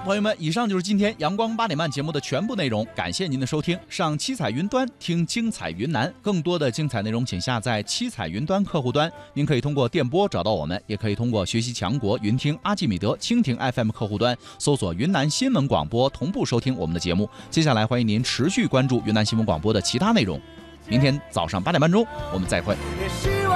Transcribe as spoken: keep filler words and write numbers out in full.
朋友们，以上就是今天阳光八点半节目的全部内容，感谢您的收听。上七彩云端听精彩云南，更多的精彩内容请下载七彩云端客户端。您可以通过电波找到我们，也可以通过学习强国云听、阿基米德、蜻蜓 F M 客户端搜索云南新闻广播，同步收听我们的节目。接下来欢迎您持续关注云南新闻广播的其他内容。明天早上八点半钟，我们再会。